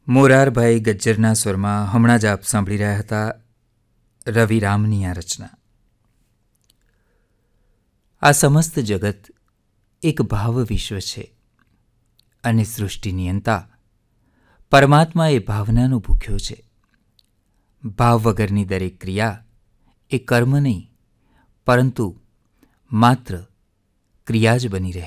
મોરારભાઈ ગજ્જરના સ્વરમાં હમણાં જ આપ સાંભળી રહ્યા હતા રવિ રામની આ રચના. આ સમસ્ત જગત એક ભાવ વિશ્વ છે અને સૃષ્ટિ નિયંતા પરમાત્મા એ ભાવનાનો ભૂખ્યો છે. ભાવ વગરની દરેક ક્રિયા એ કર્મ નહીં પરંતુ માત્ર ક્રિયા જ બની રહે